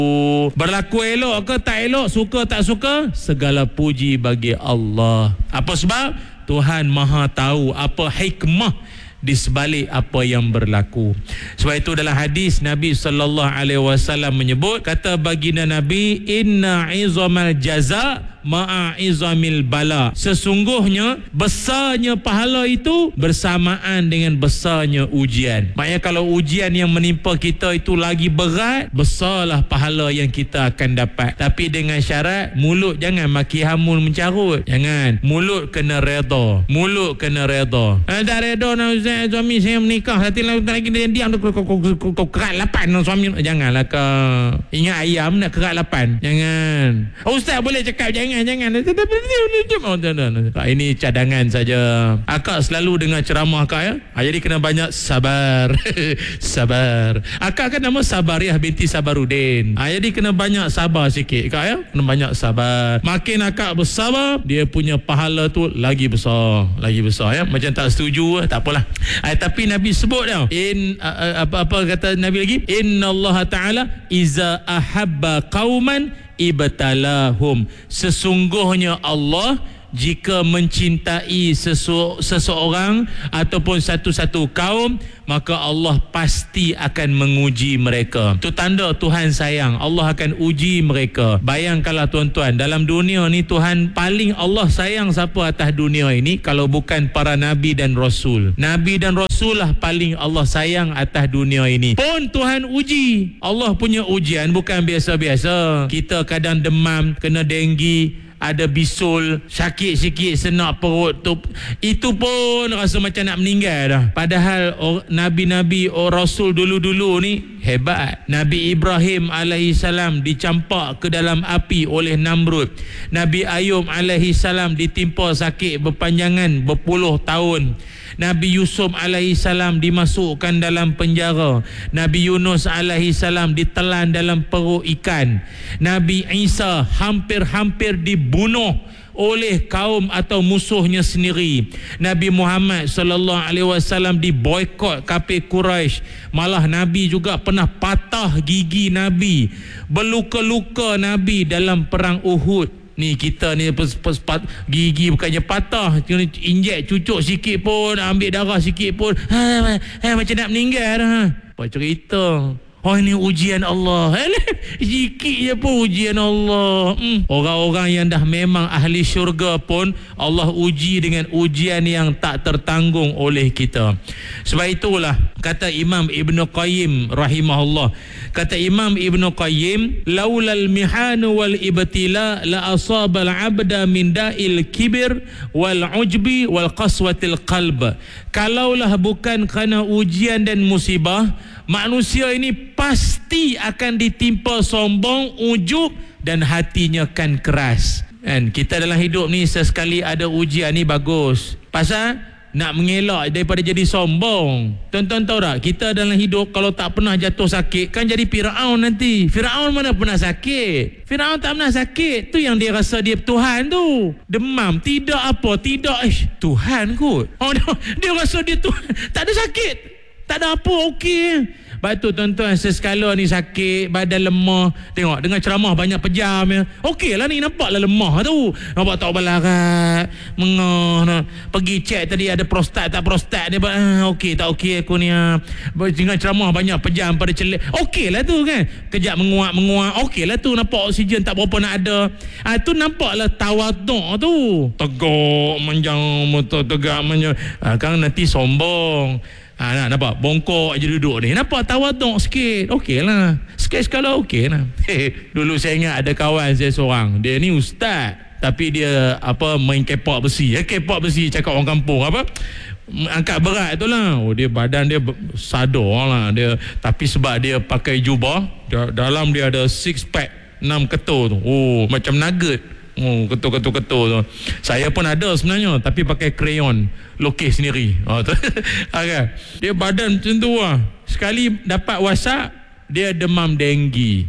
Berlaku elok ke tak elok, suka tak suka, segala puji bagi Allah. Apa sebab? Tuhan Maha tahu apa hikmah di sebalik apa yang berlaku. Sebab itu dalam hadis Nabi SAW menyebut, kata baginda Nabi, inna izamal jaza ma'a izamil bala. Sesungguhnya besarnya pahala itu bersamaan dengan besarnya ujian. Maknanya kalau ujian yang menimpa kita itu lagi berat, besarlah pahala yang kita akan dapat. Tapi dengan syarat mulut jangan maki hamul mencarut. Jangan. Mulut kena redha. Mulut kena redha. Tak redha nak suami saya menikah, nanti lagi dia diam kau kerat lapan suami. Janganlah kau. Ingat ayam nak kerat lapan. Jangan. Ustaz boleh cakap jangan. Ini cadangan saja. Akak selalu dengar ceramah akak ya. Jadi kena banyak sabar. Sabar. Akak kan nama Sabariah binti Sabarudin. Jadi kena banyak sabar sikit kak ya. Kena banyak sabar. Makin akak bersabar, dia punya pahala tu lagi besar. Lagi besar ya. Macam tak setuju, tak apalah. Tapi Nabi sebut dah. Apa kata Nabi lagi? Inna Allah Ta'ala iza ahabba qauman ibtalahum. Sesungguhnya Allah jika mencintai seseorang ataupun satu-satu kaum, maka Allah pasti akan menguji mereka. Itu tanda Tuhan sayang. Allah akan uji mereka. Bayangkanlah tuan-tuan, dalam dunia ni Tuhan paling Allah sayang siapa atas dunia ini kalau bukan para Nabi dan Rasul. Nabi dan Rasul lah paling Allah sayang atas dunia ini. Pun Tuhan uji. Allah punya ujian bukan biasa-biasa. Kita kadang demam, kena denggi, ada bisul, sakit sikit, senak perut tu, itu pun rasa macam nak meninggal dah. Padahal Nabi-Nabi Rasul dulu-dulu ni hebat. Nabi Ibrahim alaihissalam dicampak ke dalam api oleh Namrud. Nabi Ayub alaihissalam ditimpa sakit berpanjangan berpuluh tahun. Nabi Yusuf alaihissalam dimasukkan dalam penjara. Nabi Yunus alaihissalam ditelan dalam perut ikan. Nabi Isa hampir-hampir dibunuh oleh kaum atau musuhnya sendiri. Nabi Muhammad sallallahu alaihi wasallam diboikot kafir Quraisy. Malah Nabi juga pernah patah gigi Nabi. Berluka-luka Nabi dalam perang Uhud. Ni kita ni gigi bukannya patah, injek cucuk sikit pun, ambil darah sikit pun macam nak meninggal dah. Apa cerita? Oh, ini ujian Allah. Sikit je pun ujian Allah. Orang-orang yang dah memang ahli syurga pun Allah uji dengan ujian yang tak tertanggung oleh kita. Sebab itulah kata Imam Ibn Qayyim rahimahullah. Kata Imam Ibn Qayyim, laulal mihanu wal ibtila la asabal abda min da'il kibir wal ujbi wal qaswatil qalb. Kalaulah bukan kerana ujian dan musibah, manusia ini pasti akan ditimpa sombong, ujub dan hatinya kan keras. Dan kita dalam hidup ni sesekali ada ujian ni bagus. Pasal nak mengelak daripada jadi sombong. Tuan-tuan tahu tak, kita dalam hidup kalau tak pernah jatuh sakit kan jadi Firaun nanti. Firaun mana pernah sakit? Firaun tak pernah sakit. Tu yang dia rasa dia Tuhan tu. Demam, tidak apa, tidak Tuhan kot. Dia rasa dia Tuhan. Tak ada sakit, tak ada apa, okey. Sebab tu tuan-tuan, sesekala ni sakit, badan lemah, tengok dengan ceramah banyak pejam ya. Okey lah ni, nampaklah lemah tu. Nampak tak balarat, mengah. Pergi cek tadi ada prostat tak prostat. Dia okey tak okey aku ni. Dengan ceramah banyak pejam pada celik. Okey lah tu kan. Kejap menguat. Okey lah tu, nampak oksigen tak berapa nak ada. Tu nampaklah tawaduk tu. Tegak, manjang, tegak, manjang. Kan nanti sombong. Nampak bongkok je duduk ni. Nampak tawaduk sikit. Okey lah. Sekali-sekala okey lah. Dulu saya ingat ada kawan saya seorang. Dia ni ustaz, tapi dia main kepak besi. Kepak besi cakap orang kampung angkat berat tu lah. Dia badan dia sadar lah dia. Tapi sebab dia pakai jubah, dalam dia ada 6 pack, 6 ketul tu. Macam nugget. Ketul tu. Saya pun ada sebenarnya, tapi pakai krayon, lukis sendiri. Okay. Dia badan macam tu lah. Sekali dapat WhatsApp, dia demam denggi.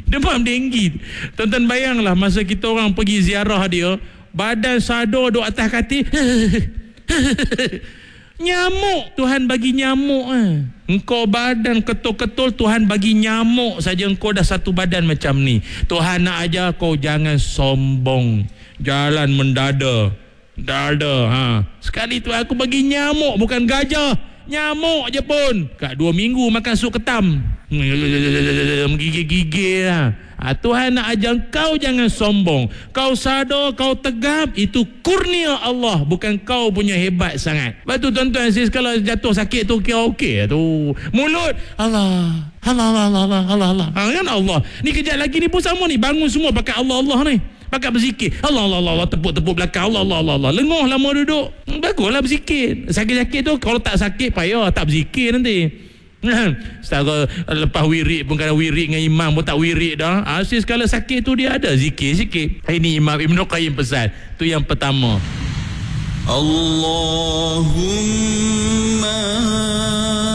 Tuan-tuan bayanglah, masa kita orang pergi ziarah dia, badan sadar duduk atas katil. Nyamuk Tuhan bagi nyamuk. Engkau badan ketul-ketul, Tuhan bagi nyamuk saja. Engkau dah satu badan macam ni. Tuhan nak ajar kau jangan sombong, jalan mendada. Sekali tu aku bagi nyamuk, bukan gajah, nyamuk je pun. Kat 2 minggu makan sup ketam, menggigil-gigil lah. Tuhan nak ajar kau jangan sombong. Kau sadar, kau tegap, itu kurnia Allah, bukan kau punya hebat sangat. Lepas tu tuan-tuan, kalau jatuh sakit tu kira okey tu. Mulut Allah kan Allah. Ni kejap lagi ni pun sama ni, bangun semua pakai Allah ni. Pakai berzikir Allah, tepuk-tepuk belakang Allah. Lenguh lama duduk. Baguslah berzikir. Sakit-sakit tu, kalau tak sakit payah tak berzikir nanti. Setara lepas wirid pun, kadang wirid dengan imam pun tak wirid dah. Sekala sakit tu dia ada zikir sikit. Ini Imam Ibn Qayyim pesan. Tu yang pertama. Allahumma